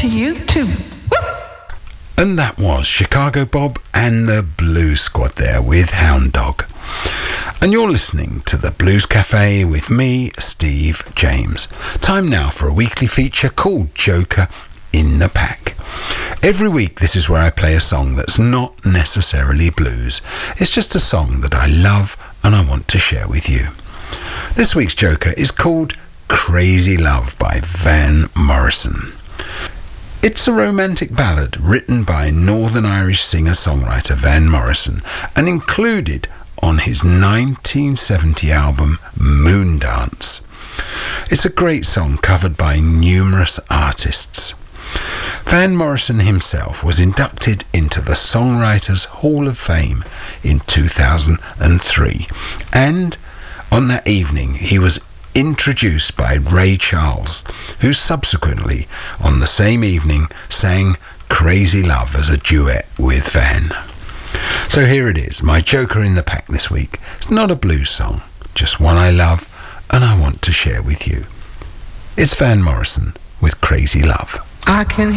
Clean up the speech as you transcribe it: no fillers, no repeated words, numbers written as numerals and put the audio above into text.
to you too. And that was Chicago Bob and the Blues Squad there with Hound Dog. And you're listening to the Blues Cafe with me, Steve James. Time now for a weekly feature called Joker in the Pack. Every week this is where I play a song that's not necessarily blues. It's just a song that I love and I want to share with you. This week's Joker is called Crazy Love by Van Morrison. It's a romantic ballad written by Northern Irish singer-songwriter Van Morrison and included on his 1970 album Moondance. It's a great song covered by numerous artists. Van Morrison himself was inducted into the Songwriters Hall of Fame in 2003, and on that evening he was introduced by Ray Charles, who subsequently on the same evening sang Crazy Love as a duet with Van. So here it is, my Joker in the Pack this week. It's not a blues song, just one I love and I want to share with you. It's Van Morrison with Crazy Love. I can